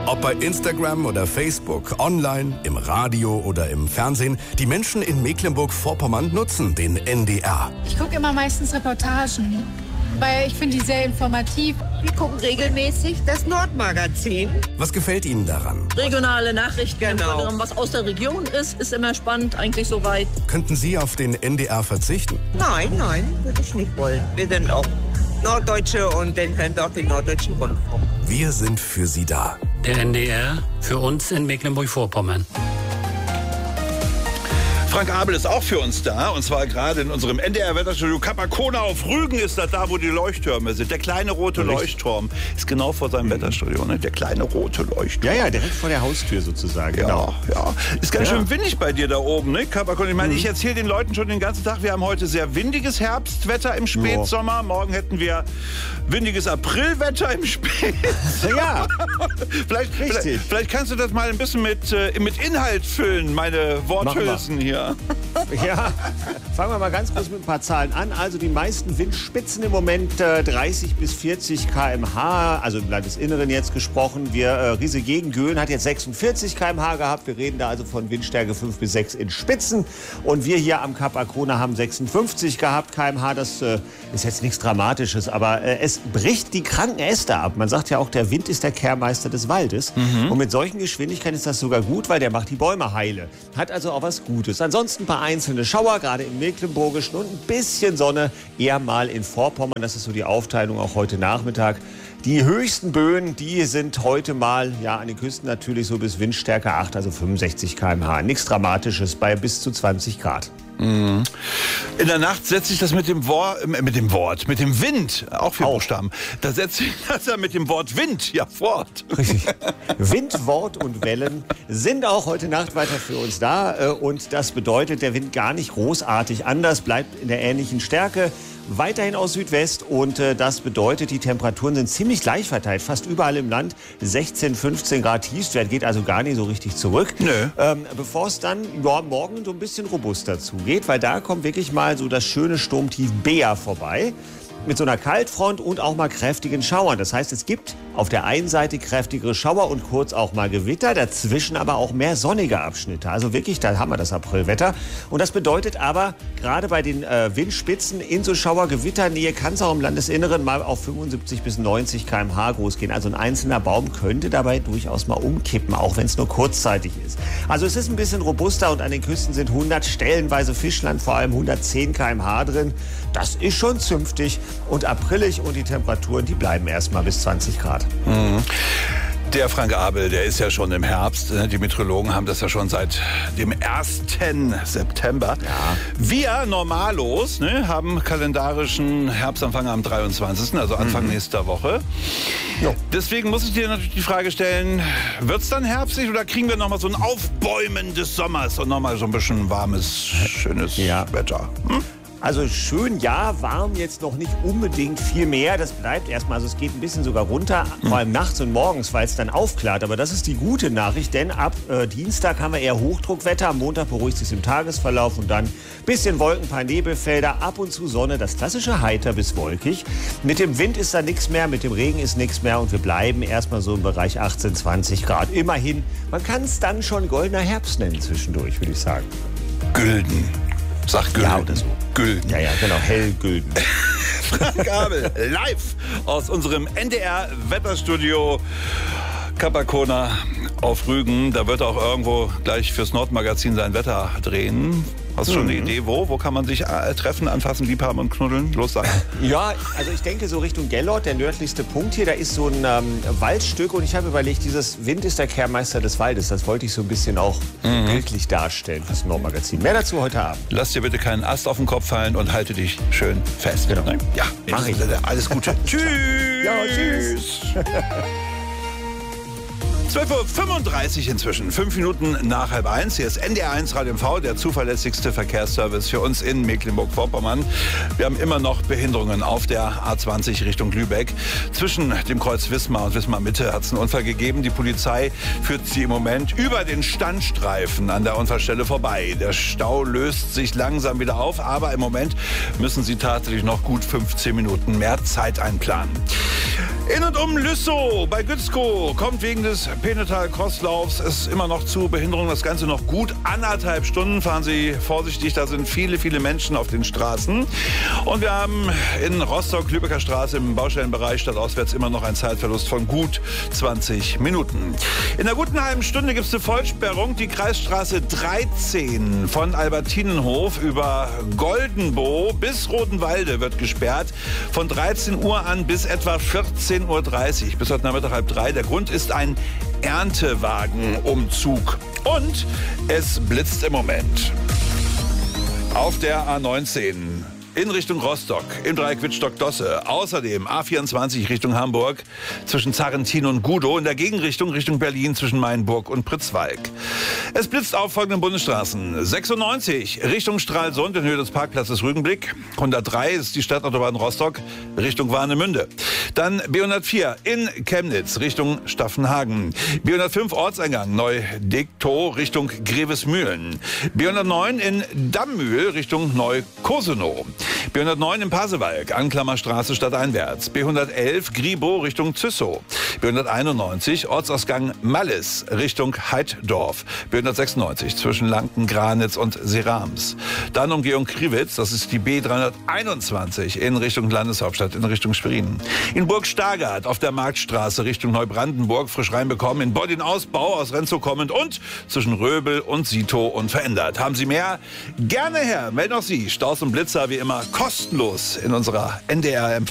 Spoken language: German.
Ob bei Instagram oder Facebook, online, im Radio oder im Fernsehen, die Menschen in Mecklenburg-Vorpommern nutzen den NDR. Ich gucke immer meistens Reportagen, weil ich finde die sehr informativ. Wir gucken regelmäßig das Nordmagazin. Was gefällt Ihnen daran? Regionale Nachrichten, Genau. was aus der Region ist immer spannend, eigentlich soweit. Könnten Sie auf den NDR verzichten? Nein, würde ich nicht wollen. Wir sind auch Norddeutsche und dann können wir auch den Norddeutschen Rundfunk. Wir sind für Sie da. Der NDR für uns in Mecklenburg-Vorpommern. Frank Abel ist auch für uns da, und zwar gerade in unserem NDR-Wetterstudio. Kapakona auf Rügen ist das da, wo die Leuchttürme sind. Der kleine rote Leuchtturm ist genau vor seinem Wetterstudio, ne? Der kleine rote Leuchtturm. Ja, direkt vor der Haustür sozusagen. Genau. Ja. Ist ganz schön windig bei dir da oben, ne, Kapakona? Ich meine, ich erzähle den Leuten schon den ganzen Tag, wir haben heute sehr windiges Herbstwetter im Spätsommer. Morgen hätten wir windiges Aprilwetter im Spätsommer. Ja, Vielleicht kannst du das mal ein bisschen mit Inhalt füllen, meine Worthülsen hier. Ja, fangen wir mal ganz kurz mit ein paar Zahlen an. Also die meisten Windspitzen im Moment 30 bis 40 km/h, also im Landesinneren jetzt gesprochen. Riese Gegengöhn hat jetzt 46 km/h gehabt. Wir reden da also von Windstärke 5 bis 6 in Spitzen. Und wir hier am Kap Arkona haben 56 gehabt km/h. Das ist jetzt nichts Dramatisches, aber es bricht die kranken Äste ab. Man sagt ja auch, der Wind ist der Kehrmeister des Waldes. Und mit solchen Geschwindigkeiten ist das sogar gut, weil der macht die Bäume heile. Hat also auch was Gutes. Ansonsten ein paar einzelne Schauer, gerade im Mecklenburgischen, und ein bisschen Sonne eher mal in Vorpommern. Das ist so die Aufteilung auch heute Nachmittag. Die höchsten Böen, die sind heute mal an den Küsten natürlich so bis Windstärke 8, also 65 km/h. Nichts Dramatisches bei bis zu 20 Grad. In der Nacht setzt sich das mit dem Wind, auch vier Buchstaben, da setzt sich das ja mit dem Wort Wind fort. Richtig. Wind, Wort und Wellen sind auch heute Nacht weiter für uns da. Und das bedeutet, der Wind gar nicht großartig anders, bleibt in der ähnlichen Stärke. Weiterhin aus Südwest, und das bedeutet, die Temperaturen sind ziemlich gleich verteilt, fast überall im Land. 16, 15 Grad Tiefstwert, geht also gar nicht so richtig zurück. Nö. Bevor es dann morgen so ein bisschen robuster zugeht, weil da kommt wirklich mal so das schöne Sturmtief Bea vorbei. Mit so einer Kaltfront und auch mal kräftigen Schauern. Das heißt, es gibt auf der einen Seite kräftigere Schauer und kurz auch mal Gewitter, dazwischen aber auch mehr sonnige Abschnitte. Also wirklich, da haben wir das Aprilwetter. Und das bedeutet aber, gerade bei den Windspitzen in so Schauer-Gewitternähe kann es auch im Landesinneren mal auf 75 bis 90 km/h groß gehen. Also ein einzelner Baum könnte dabei durchaus mal umkippen, auch wenn es nur kurzzeitig ist. Also es ist ein bisschen robuster, und an den Küsten sind 100, stellenweise Fischland vor allem 110 km/h drin. Das ist schon zünftig. Und aprilig, und die Temperaturen, die bleiben erstmal bis 20 Grad. Der Frank Abel, der ist ja schon im Herbst. Die Meteorologen haben das ja schon seit dem 1. September. Ja. Wir Normalos haben kalendarischen Herbstanfang am 23., also Anfang nächster Woche. Jo. Deswegen muss ich dir natürlich die Frage stellen, wird es dann herbstlich, oder kriegen wir nochmal so ein Aufbäumen des Sommers und nochmal so ein bisschen warmes, schönes Wetter? Also schön, warm jetzt noch nicht unbedingt viel mehr. Das bleibt erstmal, also es geht ein bisschen sogar runter, vor allem nachts und morgens, weil es dann aufklart. Aber das ist die gute Nachricht, denn ab Dienstag haben wir eher Hochdruckwetter. Am Montag beruhigt sich im Tagesverlauf, und dann bisschen Wolken, paar Nebelfelder, ab und zu Sonne, das klassische heiter bis wolkig. Mit dem Wind ist da nichts mehr, mit dem Regen ist nichts mehr, und wir bleiben erstmal so im Bereich 18, 20 Grad. Immerhin, man kann es dann schon goldener Herbst nennen zwischendurch, würde ich sagen. Gülden. Sag Gülden. Ja, oder so. Gülden. Ja, genau, hellgülden. Frank Abel, live aus unserem NDR-Wetterstudio Kapakona auf Rügen. Da wird er auch irgendwo gleich fürs Nordmagazin sein Wetter drehen. Hast du schon eine Idee, wo? Wo kann man sich treffen, anfassen, liebhaben und knuddeln? Los, sag. Ja, also ich denke so Richtung Gellort, der nördlichste Punkt hier, da ist so ein Waldstück, und ich habe überlegt, dieses Wind ist der Kehrmeister des Waldes. Das wollte ich so ein bisschen auch bildlich darstellen fürs Nordmagazin. Mehr dazu heute Abend. Lass dir bitte keinen Ast auf den Kopf fallen und halte dich schön fest. Genau. Ja, mach ich. Alles Gute. Tschüss. Ja, tschüss. 12:35 Uhr inzwischen, 5 Minuten nach 12:30. Hier ist NDR 1 Radio MV, der zuverlässigste Verkehrsservice für uns in Mecklenburg-Vorpommern. Wir haben immer noch Behinderungen auf der A20 Richtung Lübeck. Zwischen dem Kreuz Wismar und Wismar Mitte hat es einen Unfall gegeben. Die Polizei führt sie im Moment über den Standstreifen an der Unfallstelle vorbei. Der Stau löst sich langsam wieder auf, aber im Moment müssen sie tatsächlich noch gut 15 Minuten mehr Zeit einplanen. In und um Lüssow bei Gützkow kommt wegen des Penetal-Crosslaufs ist immer noch zu Behinderung. Das Ganze noch gut 1,5 Stunden. Fahren Sie vorsichtig, da sind viele, viele Menschen auf den Straßen. Und wir haben in Rostock, Lübecker Straße im Baustellenbereich stadtauswärts immer noch einen Zeitverlust von gut 20 Minuten. In einer guten halben Stunde gibt es eine Vollsperrung. Die Kreisstraße 13 von Albertinenhof über Goldenbow bis Rodenwalde wird gesperrt. Von 13 Uhr an bis etwa 14:30 Uhr. Bis heute Nachmittag 2:30. Der Grund ist ein Erntewagenumzug. Und es blitzt im Moment. Auf der A19 in Richtung Rostock, im Dreieck Wittstock-Dosse. Außerdem A24 Richtung Hamburg zwischen Zarrentin und Gudow. In der Gegenrichtung Richtung Berlin zwischen Mainburg und Pritzwalk. Es blitzt auf folgenden Bundesstraßen. 96 Richtung Stralsund in Höhe des Parkplatzes Rügenblick. 103 ist die Stadtautobahn Rostock Richtung Warnemünde. Dann B104 in Chemnitz Richtung Staffenhagen. B105 Ortseingang Neu-Degtow Richtung Grevesmühlen. B109 in Dammühl Richtung Neu-Kosenow. B109 in Pasewalk, Anklammerstraße stadteinwärts. B111 Gribow Richtung Züssow. B191 Ortsausgang Mallis Richtung Heiddorf. B196 zwischen Lanken, Granitz und Serams. Dann Umgehung Kriwitz, das ist die B321 in Richtung Landeshauptstadt, in Richtung Schwerin. In Burg Stargard auf der Marktstraße Richtung Neubrandenburg frisch reinbekommen. In Boddin Ausbau aus Renzow kommend und zwischen Röbel und Sito unverändert. Haben Sie mehr? Gerne her, melden auch Sie. Staus und Blitzer wie immer kostenlos in unserer NDR